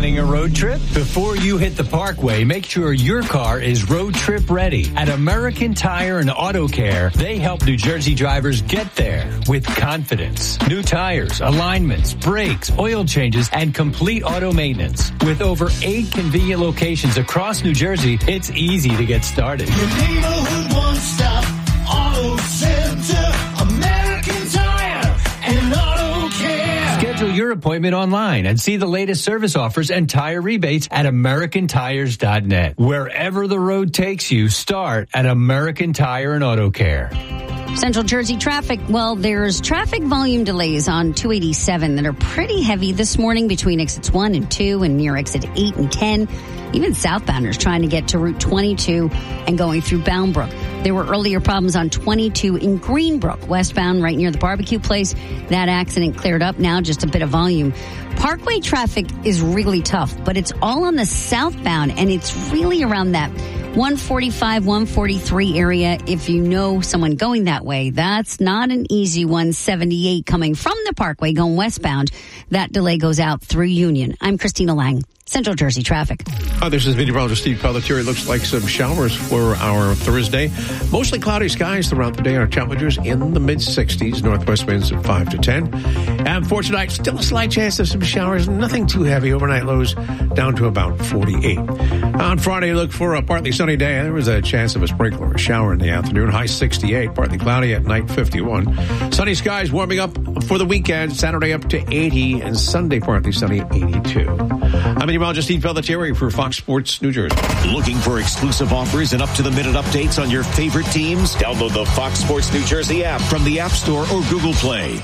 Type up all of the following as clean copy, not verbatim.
Planning a road trip? Before you hit the Parkway, make sure your car is road trip ready. At American Tire and Auto Care, they help New Jersey drivers get there with confidence. New tires, alignments, brakes, oil changes, and complete auto maintenance. With over 8 convenient locations across New Jersey, it's easy to get started. Your neighborhood one-stop auto center, American Tire and Auto Care. Schedule your appointment online and see the latest service offers and tire rebates at AmericanTires.net. Wherever the road takes you, start at American Tire and Auto Care. Central Jersey traffic. Well, there's traffic volume delays on 287 that are pretty heavy this morning between exits 1 and 2 and near exit 8 and 10. Even southbounders trying to get to Route 22 and going through Bound Brook. There were earlier problems on 22 in Greenbrook, westbound right near the barbecue place. That accident cleared up now, just a bit of volume. Parkway traffic is really tough, but it's all on the southbound, and it's really around that 145, 143 area. If you know someone going that way, that's not an easy 178 coming from the Parkway going westbound. That delay goes out through Union. I'm Christina Lang. Central Jersey traffic. This is meteorologist Steve Pelletier. Looks like some showers for our Thursday. Mostly cloudy skies throughout the day. Our temperatures in the mid-60s. Northwest winds at 5 to 10. And for tonight, still a slight chance of some showers. Nothing too heavy. Overnight lows down to about 48. On Friday, look for a partly sunny day. There was a chance of a sprinkle or a shower in the afternoon. High 68. Partly cloudy at night 51. Sunny skies warming up for the weekend. Saturday up to 80. And Sunday partly sunny 82. I'm meteorologist Steve Pelletier for Fox Sports New Jersey. Looking for exclusive offers and up-to-the-minute updates on your favorite teams? Download the Fox Sports New Jersey app from the App Store or Google Play.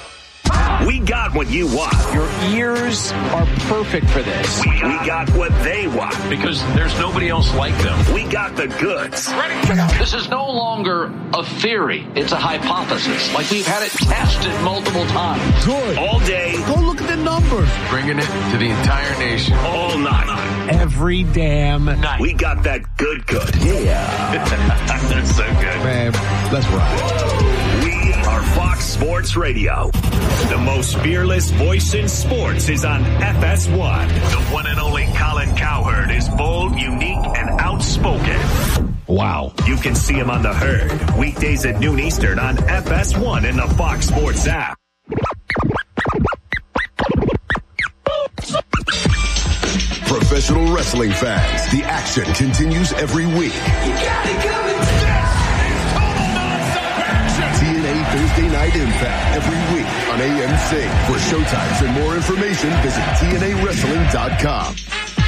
We got what you want. Your ears are perfect for this. We got what they want. Because there's nobody else like them. We got the goods. This is no longer a theory. It's a hypothesis. Like we've had it tested multiple times. Good. All day. Go look at the numbers. Bringing it to the entire nation. All night. Every damn night. We got that good. Yeah. That's so good. Man, let's ride. We are Fox Sports Radio. The most fearless voice in sports is on FS1. The one and only Colin Cowherd is bold, unique, and outspoken. Wow. You can see him on The Herd, weekdays at noon Eastern on FS1 and the Fox Sports app. Professional wrestling fans, the action continues every week. You got it coming down. TNA Thursday Night Impact every week on AMC. For showtimes and more information, visit TNAWrestling.com.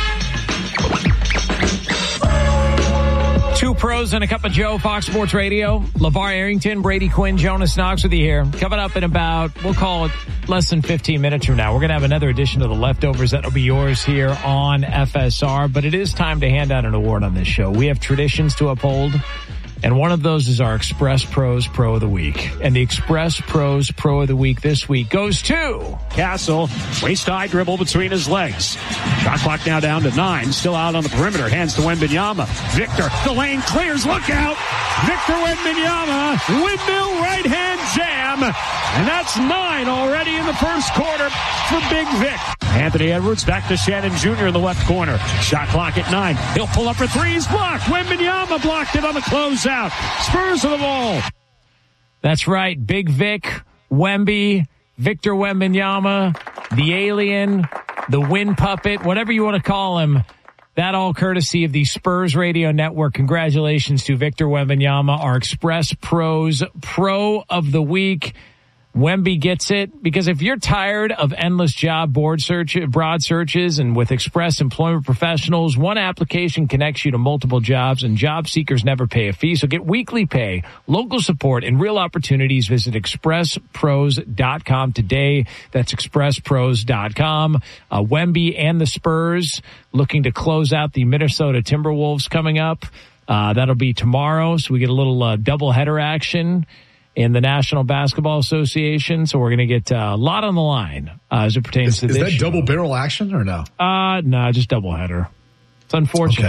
Two pros and a cup of Joe, Fox Sports Radio. LeVar Arrington, Brady Quinn, Jonas Knox with you here. Coming up in about, we'll call it less than 15 minutes from now. We're going to have another edition of The Leftovers that'll be yours here on FSR. But it is time to hand out an award on this show. We have traditions to uphold. And one of those is our Express Pros Pro of the Week. And the Express Pros Pro of the Week this week goes to Castle. Waist-high dribble between his legs. Shot clock now down to 9. Still out on the perimeter. Hands to Wembanyama. Victor. The lane clears. Look out. Victor Wembanyama. Windmill right-hand jam. And that's 9 already in the first quarter for Big Vic. Anthony Edwards back to Shannon Jr. in the left corner. Shot clock at 9. He'll pull up for threes. Blocked. Wembanyama blocked it on the closeout. Spurs of the ball. That's right. Big Vic, Wemby, Victor Wembanyama, the alien, the wind puppet, whatever you want to call him. That all courtesy of the Spurs Radio Network. Congratulations to Victor Wembanyama, our Express Pros Pro of the Week. Wemby gets it because if you're tired of endless job broad searches and with Express Employment Professionals, one application connects you to multiple jobs and job seekers never pay a fee. So get weekly pay, local support, and real opportunities. Visit expresspros.com today. That's expresspros.com. Wemby and the Spurs looking to close out the Minnesota Timberwolves coming up. That'll be tomorrow. So we get a little doubleheader action in the National Basketball Association. So we're going to get a lot on the line as it pertains to this. Is that double barrel action or no? No, just doubleheader. It's unfortunate. Okay.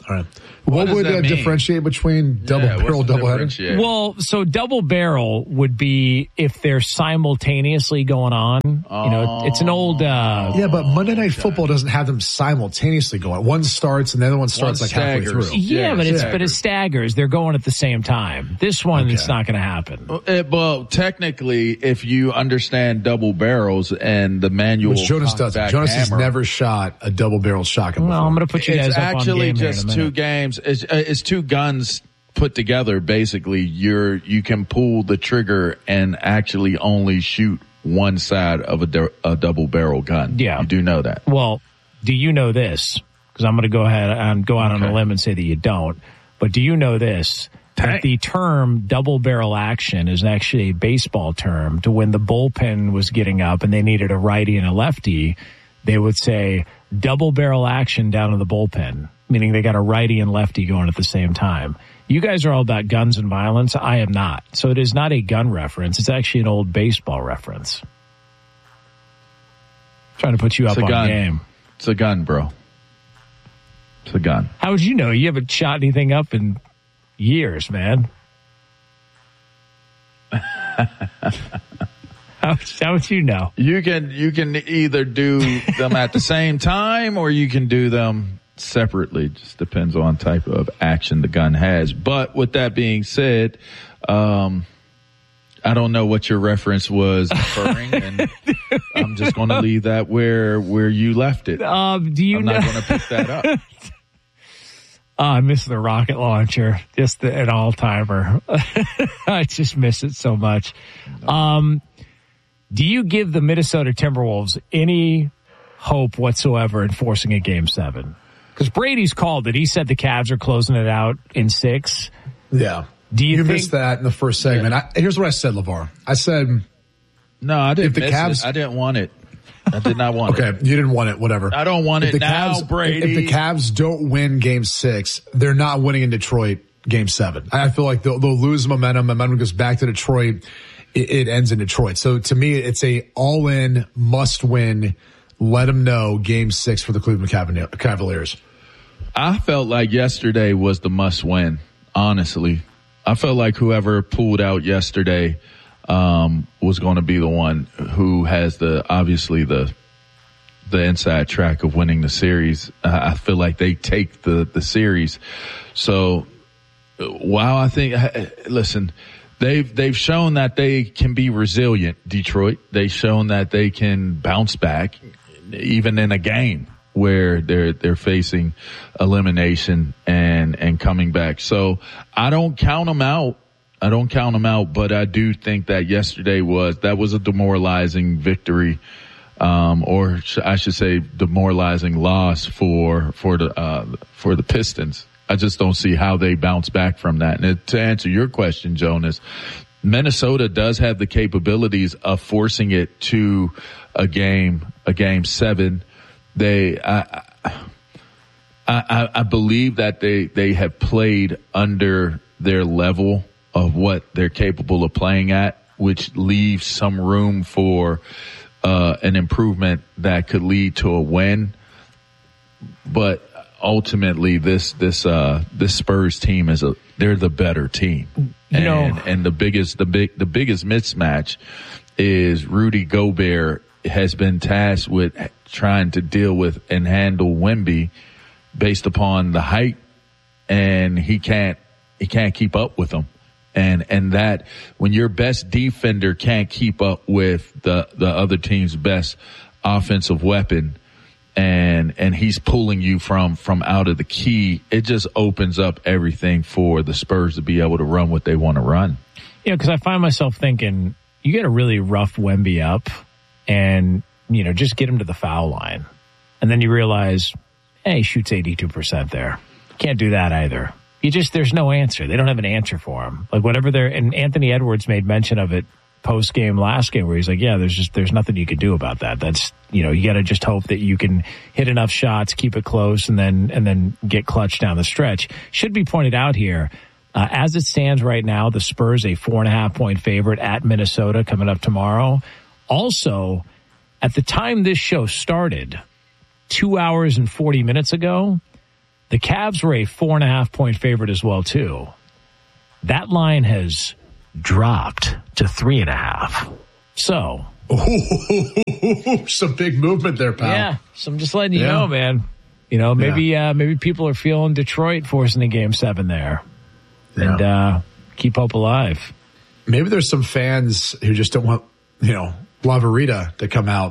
All right. What would differentiate between double-barrel, double-header? Well, so double barrel would be if they're simultaneously going on. It's an old... but Monday Night Football doesn't have them simultaneously going. One starts and the other one starts halfway through. Yeah, but it staggers. They're going at the same time. This one, it's not going to happen. Well, technically, if you understand double barrels and the manual... Which Jonas doesn't. Jonas has never shot a double-barrel shotgun before. Well, I'm going to put you guys up on game here in a minute. It's actually just two games. It's two guns put together. Basically, you can pull the trigger and actually only shoot one side of a double barrel gun. Yeah, you do know that. Well, do you know this? Because I'm going to go ahead and go out on a limb and say that you don't. But do you know this? That the term double barrel action is actually a baseball term. To when the bullpen was getting up and they needed a righty and a lefty, they would say double barrel action down to the bullpen, meaning they got a righty and lefty going at the same time. You guys are all about guns and violence. I am not. So it is not a gun reference. It's actually an old baseball reference. Trying to put you up on game. It's a gun, bro. It's a gun. How would you know? You haven't shot anything up in years, man. How would you know? You can either do them at the same time or you can do them separately. Just depends on type of action the gun has. But with that being said, I don't know what your reference was referring, and I'm just going to leave that where you left it. I'm not going to pick that up. I miss the rocket launcher, just an all-timer. I just miss it so much. Do you give the Minnesota Timberwolves any hope whatsoever in forcing a Game 7? Because Brady's called it. He said the Cavs are closing it out in 6. Yeah. Do you think missed that in the first segment? Yeah. Here's what I said, LeVar. I said, no, I didn't miss it. I didn't want it. I did not want it. Okay, you didn't want it, whatever. I don't want it now, Brady. If the Cavs don't win Game 6, they're not winning in Detroit Game 7. I feel like they'll lose momentum. Momentum goes back to Detroit. It ends in Detroit. So to me, it's a all-in, must-win, let them know Game 6 for the Cleveland Cavaliers. I felt like yesterday was the must-win, honestly. I felt like whoever pulled out yesterday was going to be the one who has obviously the inside track of winning the series. I feel like they take the series. So while I think, listen, they've shown that they can be resilient, Detroit. They've shown that they can bounce back even in a game where they're facing elimination and coming back. So I don't count them out. But I do think that yesterday was a demoralizing victory, or I should say demoralizing loss for the Pistons. I just don't see how they bounce back from that. And to answer your question, Jonas, Minnesota does have the capabilities of forcing it to a game 7. I believe that they have played under their level of what they're capable of playing at, which leaves some room for an improvement that could lead to a win. But ultimately, this Spurs team they're the better team, and the biggest mismatch is Rudy Gobert has been tasked with trying to deal with and handle Wemby based upon the height, and he can't keep up with them. And that when your best defender can't keep up with the other team's best offensive weapon, and he's pulling you from out of the key, it just opens up everything for the Spurs to be able to run what they want to run. Yeah, because I find myself thinking, you get a really rough Wemby up and, just get him to the foul line. And then you realize, hey, he shoots 82% there. Can't do that either. There's no answer. They don't have an answer for him. Like whatever and Anthony Edwards made mention of it post game last game where he's like, yeah, there's nothing you can do about that. That's, you got to just hope that you can hit enough shots, keep it close, and then get clutch down the stretch. Should be pointed out here, as it stands right now, the Spurs a 4.5-point favorite at Minnesota coming up tomorrow. Also, at the time this show started, 2 hours and 40 minutes ago, The Cavs were a 4.5-point favorite as well, too. That line has dropped to 3.5. So. Some big movement there, pal. Yeah. So I'm just letting you know, man. Maybe people are feeling Detroit forcing a Game 7 there. And keep hope alive. Maybe there's some fans who just don't want, Lavarita to come out.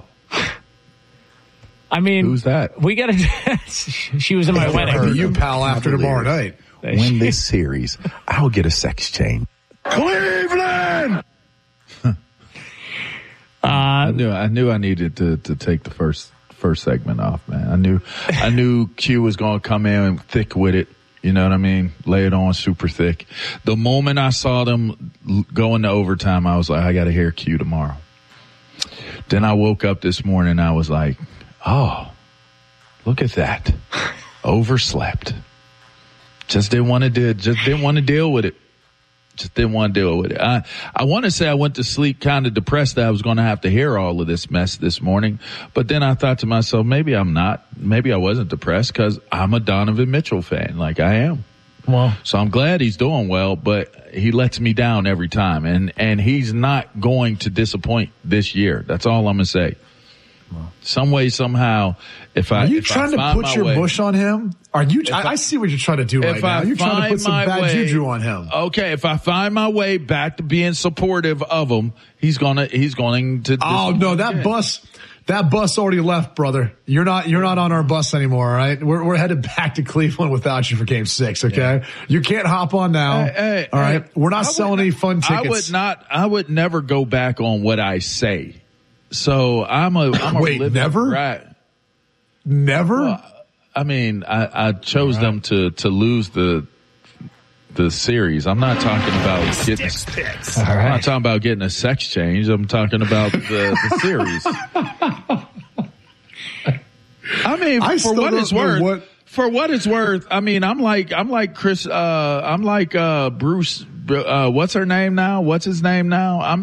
I mean, who's that? We got to. She was in my wedding. You, pal, after tomorrow night. Win this series, I'll get a sex change. Cleveland! I knew I needed to take the first segment off, man. I knew Q was going to come in thick with it. You know what I mean? Lay it on super thick. The moment I saw them go into overtime, I was like, I got to hear Q tomorrow. Then I woke up this morning, I was like, oh, look at that. Overslept. Just didn't want to deal with it. I want to say I went to sleep kind of depressed that I was going to have to hear all of this mess this morning. But then I thought to myself, maybe I'm not. Maybe I wasn't depressed because I'm a Donovan Mitchell fan, like I am. Well, so I'm glad he's doing well, but he lets me down every time. And he's not going to disappoint this year. That's all I'm going to say. Some way, somehow, are you trying to put your bush on him? Are you? I see what you're trying to do right now. You're trying to put some bad juju on him. Okay, if I find my way back to being supportive of him, he's going to. Oh no, that bus already left, brother. You're not on our bus anymore. All right, we're headed back to Cleveland without you for Game 6. Okay, yeah. You can't hop on now. All right, we're not selling any fun tickets. I would never go back on what I say. So I'm a wait, never? Right. Never? Well, I mean, I chose them to lose the series. I'm not talking about getting I'm not talking about getting a sex change. I'm talking about the series. I mean, for what it's worth, I mean, I'm like Chris, Bruce, what's her name now? What's his name now?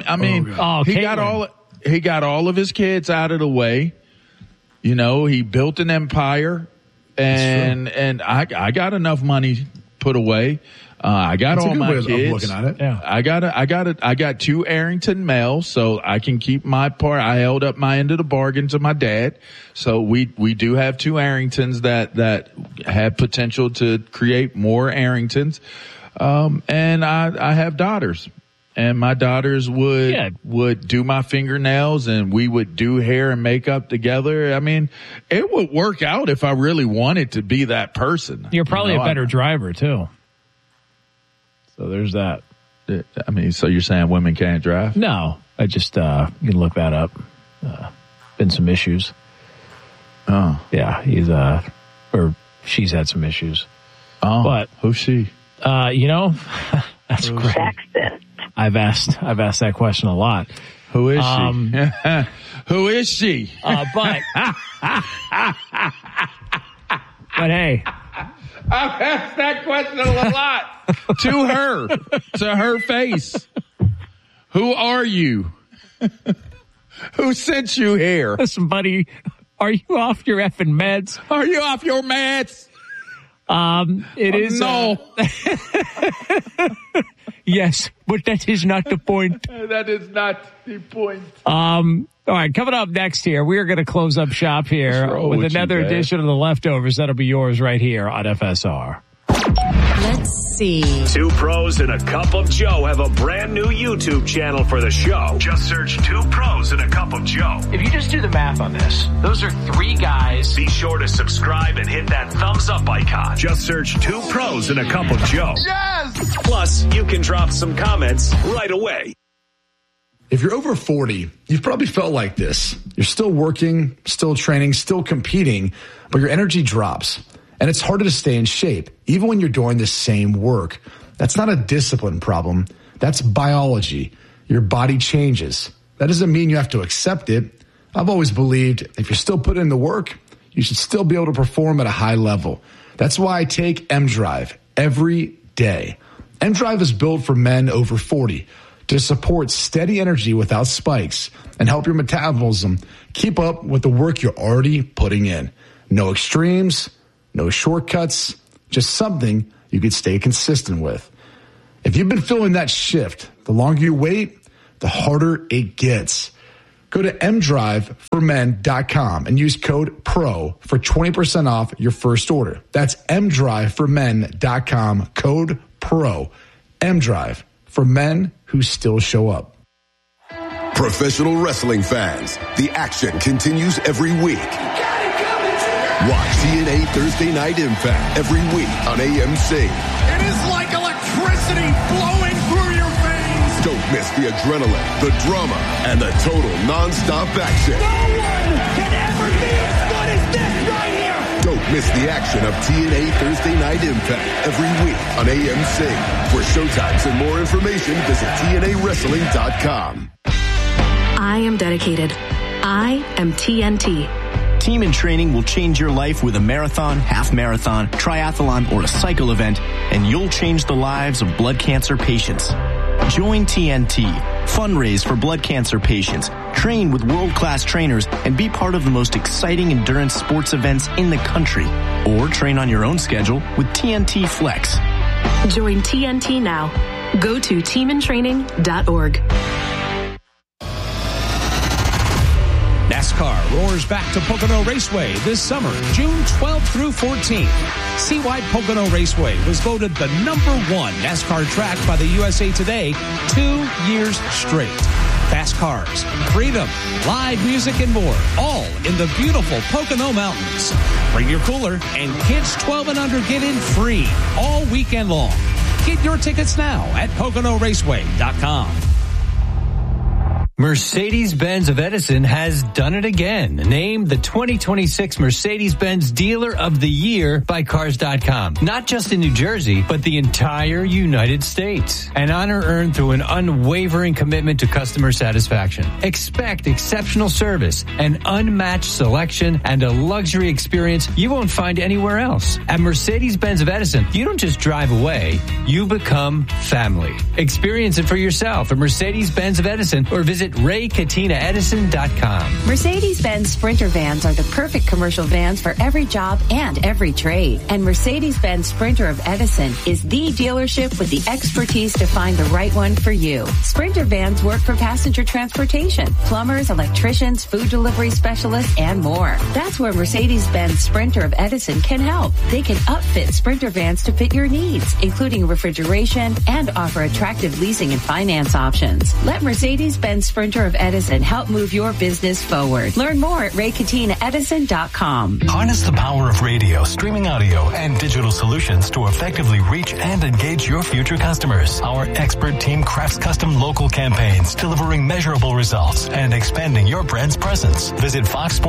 He got all of his kids out of the way. He built an empire, and I got enough money put away. I got all my kids. Of looking at it. Yeah. I got 2 Arrington males, so I can keep my part. I held up my end of the bargain to my dad. So we do have 2 Arringtons that have potential to create more Arringtons. And I have daughters. And my daughters would do my fingernails, and we would do hair and makeup together. I mean, it would work out if I really wanted to be that person. You're probably a better driver, too. So there's that. I mean, so you're saying women can't drive? No. I just, you can look that up. Been some issues. Oh. Yeah, she's had some issues. Oh, but who's she? That's great. I've asked that question a lot. Who is she? Who is she? But hey, I've asked that question a lot to her face. Who are you? Who sent you here? Listen, buddy, are you off your effing meds? Are you off your meds? It is no. Yes, but that is not the point. That is not the point. All right, coming up next here, we are going to close up shop here with another edition of The Leftovers. That'll be yours right here on FSR. Let's see. 2 Pros and a Cup of Joe have a brand new YouTube channel for the show. Just search 2 Pros and a Cup of Joe. If you just do the math on this, those are 3 guys. Be sure to subscribe and hit that thumbs up icon. Just search 2 Pros and a Cup of Joe. Yes! Plus, you can drop some comments right away. If you're over 40, you've probably felt like this. You're still working, still training, still competing, but your energy drops. And it's harder to stay in shape, even when you're doing the same work. That's not a discipline problem. That's biology. Your body changes. That doesn't mean you have to accept it. I've always believed if you're still putting in the work, you should still be able to perform at a high level. That's why I take M-Drive every day. M-Drive is built for men over 40 to support steady energy without spikes and help your metabolism keep up with the work you're already putting in. No extremes, no shortcuts, just something you could stay consistent with. If you've been feeling that shift, the longer you wait, the harder it gets. Go to mdriveformen.com and use code PRO for 20% off your first order. That's mdriveformen.com, code PRO. mDrive, for men who still show up. Professional wrestling fans, the action continues every week. Watch TNA Thursday Night Impact every week on AMC. It is like electricity flowing through your veins. Don't miss the adrenaline, the drama, and the total non-stop action. No one can ever be as good as this right here. Don't miss the action of TNA Thursday Night Impact every week on AMC. For showtimes and more information, visit TNAWrestling.com. I am dedicated. I am TNT. Team in Training will change your life with a marathon, half marathon, triathlon, or a cycle event, and you'll change the lives of blood cancer patients. Join TNT, fundraise for blood cancer patients, train with world-class trainers, and be part of the most exciting endurance sports events in the country. Or train on your own schedule with TNT Flex. Join TNT now. Go to teamintraining.org. NASCAR roars back to Pocono Raceway this summer, June 12th through 14th. See why Pocono Raceway was voted the #1 NASCAR track by the USA Today 2 years straight. Fast cars, freedom, live music, and more, all in the beautiful Pocono Mountains. Bring your cooler, and kids 12 and under get in free all weekend long. Get your tickets now at PoconoRaceway.com. Mercedes-Benz of Edison has done it again. Named the 2026 Mercedes-Benz Dealer of the Year by Cars.com. Not just in New Jersey, but the entire United States. An honor earned through an unwavering commitment to customer satisfaction. Expect exceptional service, an unmatched selection, and a luxury experience you won't find anywhere else. At Mercedes-Benz of Edison, you don't just drive away, you become family. Experience it for yourself at Mercedes-Benz of Edison or visit RayCatinaEdison.com. Mercedes-Benz Sprinter vans are the perfect commercial vans for every job and every trade. And Mercedes-Benz Sprinter of Edison is the dealership with the expertise to find the right one for you. Sprinter vans work for passenger transportation, plumbers, electricians, food delivery specialists, and more. That's where Mercedes-Benz Sprinter of Edison can help. They can upfit Sprinter vans to fit your needs, including refrigeration, and offer attractive leasing and finance options. Let Mercedes-Benz Sprinter of Edison help move your business forward. Learn more at RayCatinaEdison.com. Harness the power of radio, streaming audio, and digital solutions to effectively reach and engage your future customers. Our expert team crafts custom local campaigns, delivering measurable results and expanding your brand's presence. Visit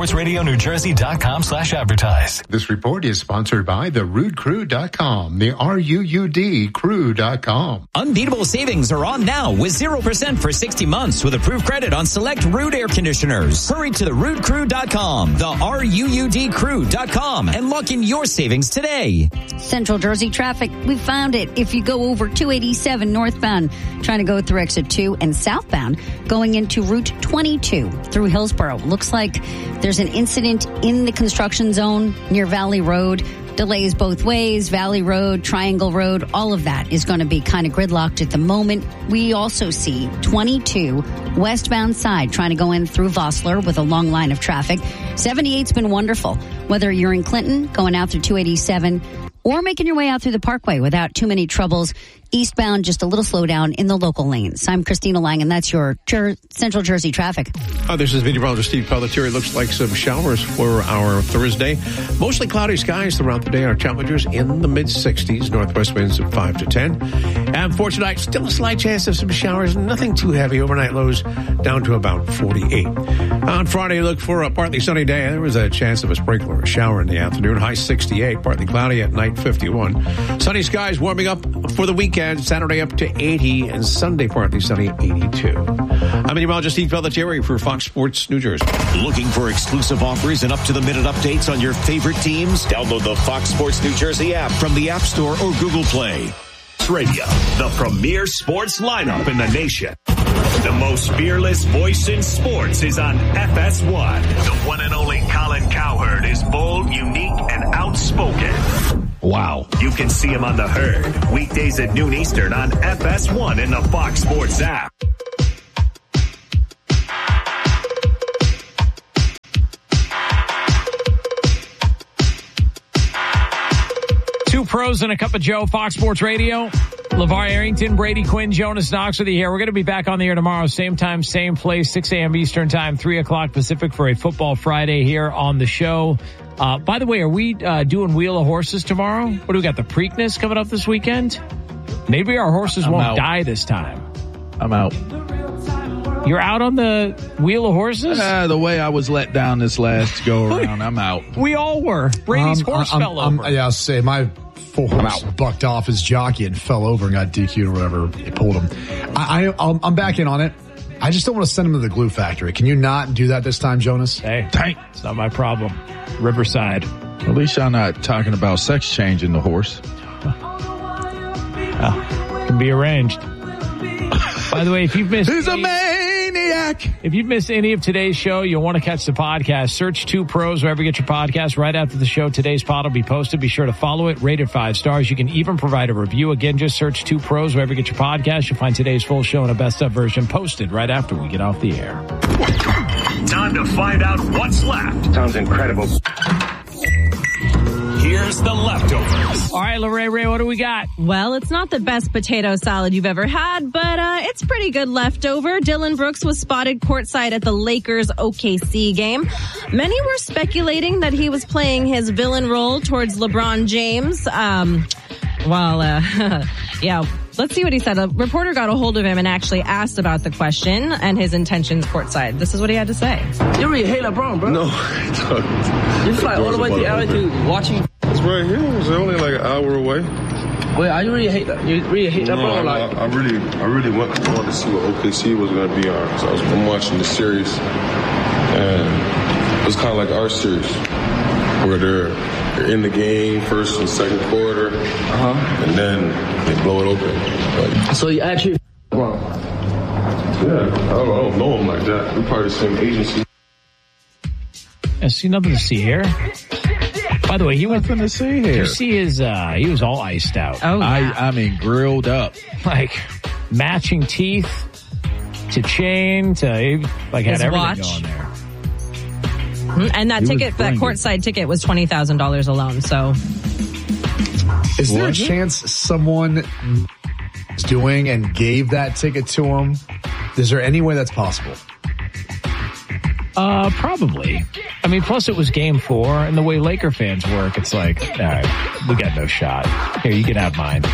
FoxSportsRadioNewJersey.com/advertise. This report is sponsored by the RuudCrew.com, the RUUD Crew.com. Unbeatable savings are on now with 0% for 60 months with approved credit on select Ruud air conditioners. Hurry to the RuudCrew.com, the RUUDCrew.com, and lock in your savings today. Central Jersey traffic, we found it. If you go over 287 northbound, trying to go through exit 2, and southbound, going into Route 22 through Hillsborough. Looks like there's an incident in the construction zone near Valley Road. Delays both ways, Valley Road, Triangle Road, all of that is going to be kind of gridlocked at the moment. We also see 22 westbound side trying to go in through Vossler with a long line of traffic. 78's been wonderful. Whether you're in Clinton, going out through 287, or making your way out through the Parkway without too many troubles. Eastbound, just a little slowdown in the local lanes. I'm Christina Lang, and that's your Central Jersey traffic. This is meteorologist Steve Pelletier. It looks like some showers for our Thursday. Mostly cloudy skies throughout the day. Our temperatures in the mid-60s. Northwest winds of 5 to 10. And for tonight, still a slight chance of some showers. Nothing too heavy. Overnight lows down to about 48. On Friday, look for a partly sunny day. There was a chance of a sprinkle or a shower in the afternoon. High 68. Partly cloudy at night, 51. Sunny skies warming up for the weekend. Saturday up to 80 and Sunday partly sunny, 82. I'm meteorologist Steve Pelletier for Fox Sports New Jersey. Looking for exclusive offers and up-to-the-minute updates on your favorite teams? Download the Fox Sports New Jersey app from the App Store or Google Play. Radio, the premier sports lineup in the nation. The most fearless voice in sports is on FS1. The one and only Colin Cowherd is bold, unique, and outspoken. Wow. You can see him on The Herd, weekdays at noon Eastern on FS1 in the Fox Sports app. Two pros and a cup of Joe, Fox Sports Radio. LeVar Arrington, Brady Quinn, Jonas Knox with you here. We're going to be back on the air tomorrow, same time, same place, 6 a.m. Eastern time, 3 o'clock Pacific for a Football Friday here on the show. By the way, are we doing Wheel of Horses tomorrow? What do we got, the Preakness coming up this weekend? Maybe our horses won't die this time. I'm out. You're out on the Wheel of Horses? The way I was let down this last go around, I'm out. We all were. Brady's horse fell over. Yeah, I'll say my full horse bucked off his jockey and fell over and got DQ'd or whatever. He pulled him. I'm back in on it. I just don't want to send him to the glue factory. Can you not do that this time, Jonas? Hey, it's not my problem. Riverside. At least y'all not talking about sex changing the horse. Can be arranged. By the way, if you've missed... He's a maniac! If you've missed any of today's show, you'll want to catch the podcast. Search 2 Pros wherever you get your podcast. Right after the show, today's pod will be posted. Be sure to follow it. Rated 5 stars. You can even provide a review. Again, just search 2 Pros wherever you get your podcast. You'll find today's full show and a best-of version posted right after we get off the air. Time to find out what's left. Sounds incredible. Here's the leftovers. All right, Ray, what do we got? Well, it's not the best potato salad you've ever had, but it's pretty good leftover. Dylan Brooks was spotted courtside at the Lakers OKC game. Many were speculating that he was playing his villain role towards LeBron James. Yeah, let's see what he said. A reporter got a hold of him and actually asked about the question and his intentions courtside. This is what he had to say. You really hate LeBron, bro? No, I don't. You fly all the way to LA to watching. It's right here. It's only like an hour away. Wait, are you really hate that? You really hate that, bro? I really wanted to see what OKC was going to be on. So I'm watching the series, and it's kind of like our series, where they're in the game first and second quarter, and then they blow it open. So you actually LeBron? Yeah, I don't know him like that. We're part of the same agency. I see nothing to see here. By the way, he went nothing to see here. Did you see his? He was all iced out. Oh, yeah. I mean, grilled up, like matching teeth to chain to like his had everything watch going there. And that ticket, that courtside ticket, was $20,000 alone. So, is there a chance someone is doing and gave that ticket to him? Is there any way that's possible? Probably. I mean, plus it was game 4, and the way Laker fans work, it's like, all right, we got no shot. Here, you can have mine.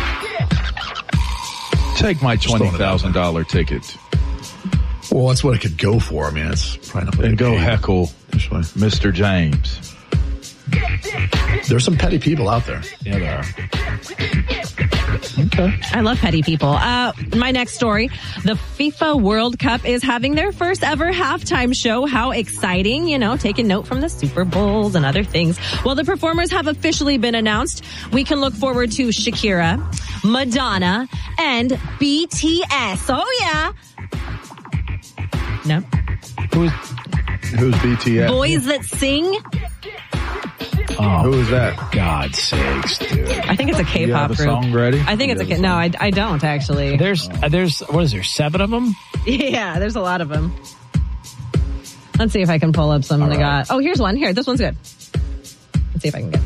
Take my $20,000 ticket. Well, that's what it could go for. I mean, it's probably not. And go heckle Mr. James. There's some petty people out there. Yeah, there are. Okay. I love petty people. My next story, the FIFA World Cup is having their first ever halftime show. How exciting, taking note from the Super Bowls and other things. Well, the performers have officially been announced. We can look forward to Shakira, Madonna, and BTS. Oh, yeah. No. Who's BTS? Boys That Sing. Oh, who is that? God's sakes, dude. I think it's a K-pop you have a group. Song ready? I think it's no, I don't actually. There's what is there, 7 of them? Yeah, there's a lot of them. Let's see if I can pull up some they got. Oh, here's one. Here, this one's good. Let's see if I can get